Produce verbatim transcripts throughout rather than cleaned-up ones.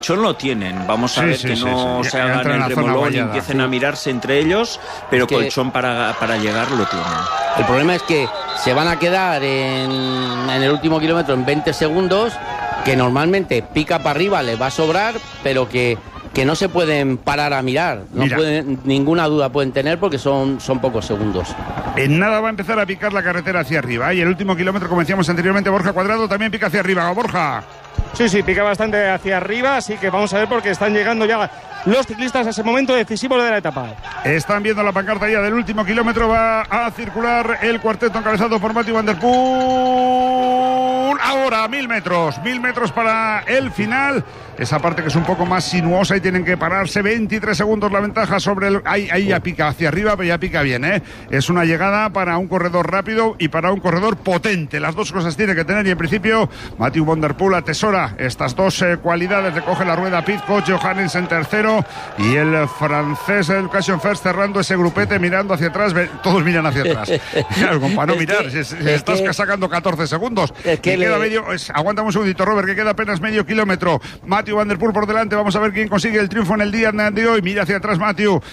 lo tienen, vamos a Sí, ver sí, que sí, no sí. se Ya hagan entran en el la zona remolón y vallada. empiecen a mirarse entre ellos, pero que- colchón para, para llegar lo tienen. El problema es que se van a quedar en, en el último kilómetro en veinte segundos, que normalmente pica para arriba, les va a sobrar, pero que, que no se pueden parar a mirar. No Mira. pueden, ninguna duda pueden tener porque son, son pocos segundos. En nada va a empezar a picar la carretera hacia arriba. Y el último kilómetro, como decíamos anteriormente, Borja Cuadrado también pica hacia arriba. Borja. Sí, sí, pica bastante hacia arriba, así que vamos a ver porque están llegando ya los ciclistas a ese momento decisivo de la etapa. Están viendo la pancarta ya del último kilómetro. Va a circular el cuarteto encabezado por Mathieu van der Poel. Ahora, mil metros. Mil metros para el final. Esa parte que es un poco más sinuosa y tienen que pararse. veintitrés segundos la ventaja sobre el... Ahí, ahí ya pica hacia arriba, pero ya pica bien, ¿eh? Es una llegada para un corredor rápido y para un corredor potente. Las dos cosas tiene que tener y en principio Mathieu van der Poel atesora estas dos eh, cualidades. Le coge la rueda Pidcock, Johannesen tercero y el francés Education First cerrando ese grupete mirando hacia atrás. Todos miran hacia atrás. Claro, para no mirar. que, si, si estás que, sacando catorce segundos. Es que y queda le... medio... Es, aguanta un segundito, Robert, que queda apenas medio kilómetro. Mathieu van der Poel por delante. Vamos a ver quién consigue el triunfo en el día de hoy. Mira hacia atrás Mathieu.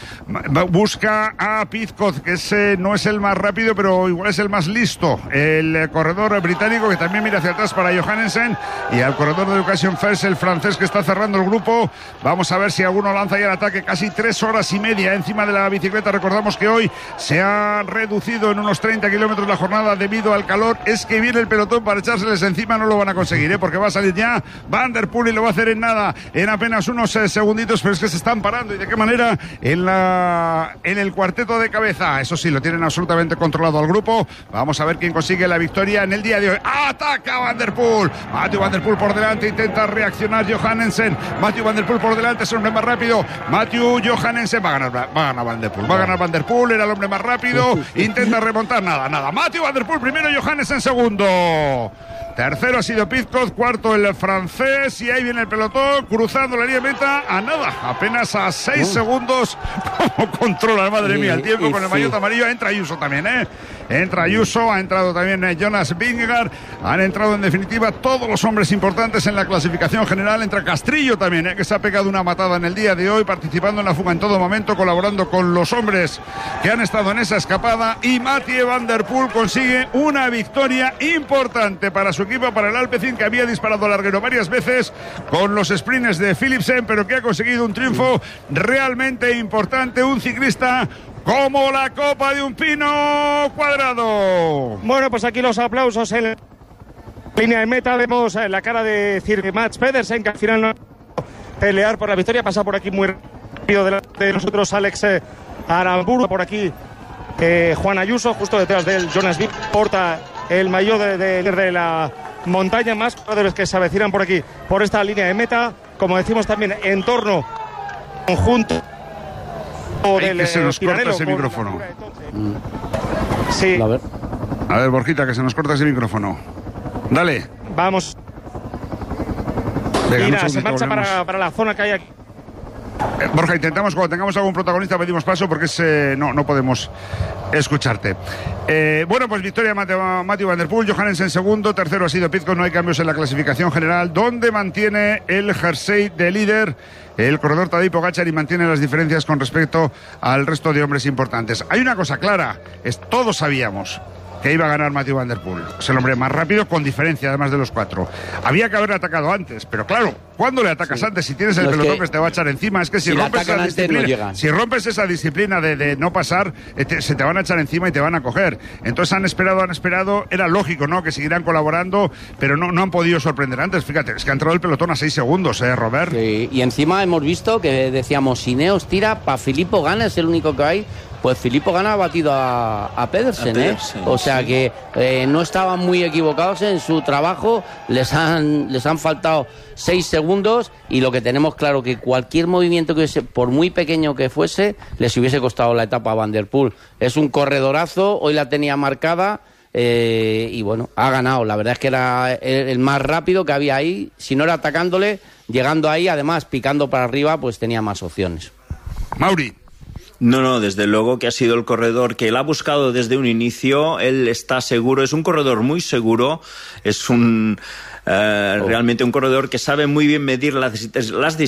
Busca a Pidcock, que ese no es el más rápido, pero igual es el más listo. El eh, corredor británico que también mira hacia atrás para Johannesen. Y al corredor de Education First, el francés que está cerrando el grupo. Vamos a ver si alguno lanza ya el ataque. Casi tres horas y media encima de la bicicleta. Recordamos que hoy se ha reducido en unos treinta kilómetros la jornada debido al calor. Es que viene el pelotón para echárseles encima. No lo van a conseguir, ¿eh? Porque va a salir ya Van der Poel y lo va a hacer en nada, en apenas unos eh, segunditos, pero es que se están parando. ¿Y de qué manera? En la en el cuarteto de cabeza. Eso sí, lo tienen absolutamente controlado al grupo. Vamos a ver quién consigue la victoria en el día de hoy. ¡Ataca Van der Poel! Mathieu van der Poel por delante, intenta reaccionar Johannesen. Mathieu van der Poel por delante, es el hombre más rápido. Mathieu Johannesen va a ganar, va a ganar Van der Poel. Va a ganar Van der Poel, era el hombre más rápido. Intenta remontar, nada, nada. Mathieu van der Poel primero, Johannesen segundo. Tercero ha sido Pidcock, cuarto el francés y ahí viene el pelotón cruzando la línea de meta a nada, apenas a seis uh. segundos. ¿Cómo controla, madre mía, el tiempo y, con el sí. maillot amarillo? Entra Ayuso también, ¿eh? Entra Ayuso, ha entrado también Jonas Vingegaard, han entrado en definitiva todos los hombres importantes en la clasificación general. Entra Castrillo también, ¿eh? Que se ha pegado una matada en el día de hoy, participando en la fuga en todo momento, colaborando con los hombres que han estado en esa escapada. Y Mathieu van der Poel consigue una victoria importante para su equipo, para el Alpecin, que había disparado al larguero varias veces con los sprints de Philipsen, pero que ha conseguido un triunfo realmente importante. Un ciclista como la copa de un pino, Cuadrado. Bueno, pues aquí los aplausos en la línea de meta. Vemos la cara de Sir Mats Pedersen, que al final no pelear por la victoria. Pasa por aquí muy rápido delante de nosotros Alex eh, Aramburu. Por aquí eh, Juan Ayuso, justo detrás de él Jonas Vip, porta el maillot de, de, de la montaña. Más jugadores que se avecinan por aquí, por esta línea de meta. Como decimos también, en torno conjunto del, que se nos corta ese micrófono. Sí. A ver. A ver, Borjita, que se nos corta ese micrófono. Dale. Vamos. Venga, Mira, se marcha para, para la zona que hay aquí. Eh, Borja, intentamos, cuando tengamos algún protagonista, pedimos paso porque es, eh, no, no podemos escucharte. Eh, bueno, pues victoria Mathieu van der Poel, Johannesen segundo, tercero ha sido Pidcock. No hay cambios en la clasificación general, donde mantiene el jersey de líder el corredor Tadej Pogačar y mantiene las diferencias con respecto al resto de hombres importantes. Hay una cosa clara, es, todos sabíamos que iba a ganar Mathieu van der Poel. Es el hombre más rápido con diferencia, además de los cuatro. Había que haberle atacado antes, pero claro, ¿cuándo le atacas sí. antes? Si tienes el no, pelotón que, que te va a echar encima, es que si, si rompes esa disciplina, no si rompes esa disciplina de, de no pasar, te, se te van a echar encima y te van a coger. Entonces han esperado, han esperado, era lógico, ¿no?, que siguieran colaborando, pero no, no han podido sorprender antes. Fíjate, es que ha entrado el pelotón a seis segundos, ¿eh, Robert? Sí, y encima hemos visto que decíamos, si Ineos tira, para Filippo Ganna es el único que hay. Pues Filippo Ganna ha batido a, a Pedersen, a Pedersen, ¿eh? O sea sí. que eh, no estaban muy equivocados en su trabajo, les han, les han faltado seis segundos y lo que tenemos claro que cualquier movimiento que hubiese, por muy pequeño que fuese, les hubiese costado la etapa a Van der Poel. Es un corredorazo, hoy la tenía marcada eh, y bueno, ha ganado. La verdad es que era el, el más rápido que había ahí, si no era atacándole, llegando ahí, además picando para arriba, pues tenía más opciones. Mauri. No, no, desde luego que ha sido el corredor que él ha buscado desde un inicio. Él está seguro, es un corredor muy seguro, es un uh, oh. realmente un corredor que sabe muy bien medir las, las